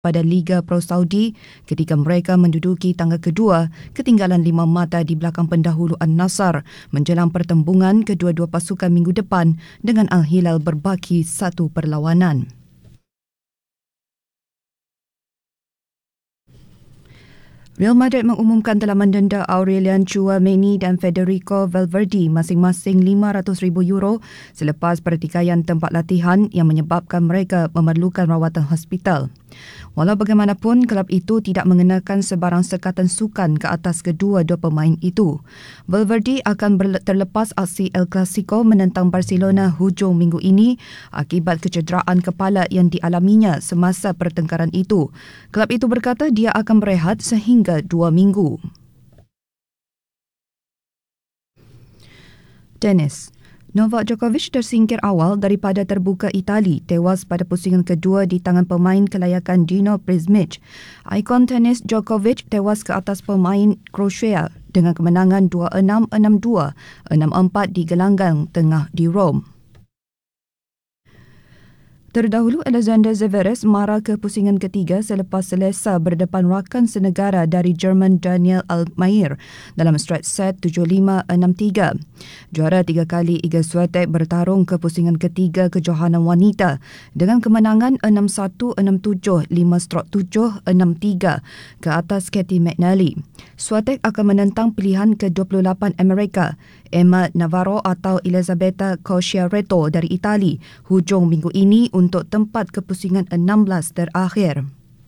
pada Liga Pro Saudi ketika mereka menduduki tangga kedua, ketinggalan 5 mata di belakang pendahulu An-Nassr menjelang pertembungan kedua-dua pasukan minggu depan dengan Al-Hilal berbaki 1 perlawanan. Real Madrid mengumumkan telah mendenda Aurelian Tchouameni dan Federico Valverde masing-masing €500,000 selepas pertikaian tempat latihan yang menyebabkan mereka memerlukan rawatan hospital. Walau bagaimanapun, kelab itu tidak mengenakan sebarang sekatan sukan ke atas kedua-dua pemain itu. Valverde akan terlepas aksi El Clasico menentang Barcelona hujung minggu ini akibat kecederaan kepala yang dialaminya semasa pertengkaran itu. Kelab itu berkata dia akan berehat sehingga 2 minggu. Tenis. Novak Djokovic tersingkir awal daripada terbuka Itali, tewas pada pusingan kedua di tangan pemain kelayakan Dino Prizmic. Ikon tenis Djokovic tewas ke atas pemain Croatia dengan kemenangan 2-6, 6-2, 6-4 di gelanggang tengah di Rome. Terdahulu, Alexander Zverev marah ke pusingan ketiga selepas selesa berdepan rakan senegara dari Jerman Daniel Altmaier dalam straight set 7-5, 6-3. Juara 3 kali Iga Swiatek bertarung ke pusingan ketiga kejohanan wanita dengan kemenangan 6-1, 6-7, 5-7, 6-3 ke atas Katie McNally. Swiatek akan menentang pilihan ke-28 Amerika, Emma Navarro atau Elisabetta Cosciaretto dari Itali hujung minggu ini untuk tempat ke pusingan 16 terakhir.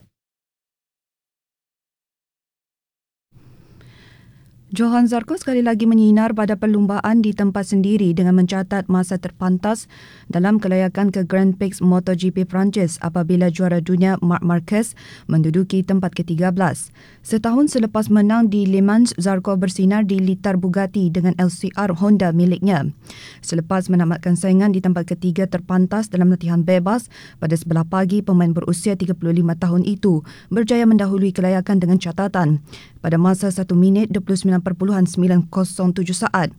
Johann Zarco sekali lagi menyinar pada perlumbaan di tempat sendiri dengan mencatat masa terpantas dalam kelayakan ke Grand Prix MotoGP Perancis apabila juara dunia Marc Marquez menduduki tempat ke-13. Setahun selepas menang di Le Mans, Zarco bersinar di litar Bugatti dengan LCR Honda miliknya. Selepas menamatkan saingan di tempat ketiga terpantas dalam latihan bebas pada sebelah pagi, pemain berusia 35 tahun itu berjaya mendahului kelayakan dengan catatan pada masa 1 minit 29.907 saat.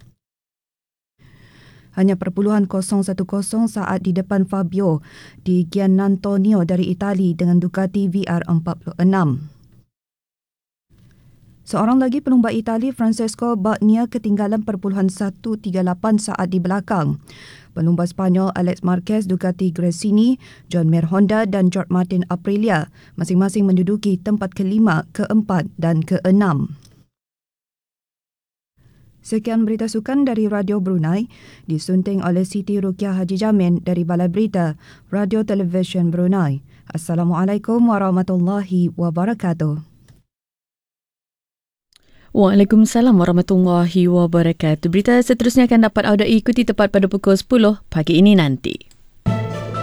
Hanya .010 saat di depan Fabio Di Giannantonio dari Itali dengan Ducati VR46. Seorang lagi pelumba Itali, Francesco Bagnaia, ketinggalan .138 saat di belakang. Pelumba Spanyol Alex Marquez Ducati Gresini, John Mir Honda dan Jorge Martin Aprilia masing-masing menduduki tempat ke-5, ke-4 dan ke-6. Sekian berita sukan dari Radio Brunei, disunting oleh Siti Rukiah Haji Jamin dari Balai Berita Radio Television Brunei. Assalamualaikum warahmatullahi wabarakatuh. Waalaikumsalam warahmatullahi wabarakatuh. Berita seterusnya akan dapat anda ikuti tepat pada pukul 10 pagi ini nanti.